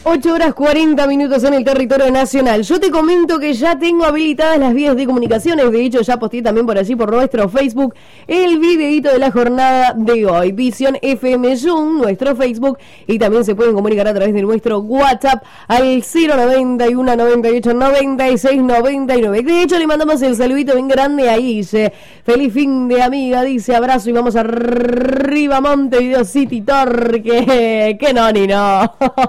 8 horas 40 minutos en el territorio nacional. Yo te comento que ya tengo habilitadas las vías de comunicaciones. De hecho, ya posté también por allí, por nuestro Facebook, el videíto de la jornada de hoy. Visión FM Zoom, nuestro Facebook. Y también se pueden comunicar a través de nuestro WhatsApp al 091 98 96 99. De hecho, le mandamos el saludito bien grande a Guille. Feliz fin de amiga, dice, abrazo y vamos arriba Montevideo City Torque. Que no, ni no.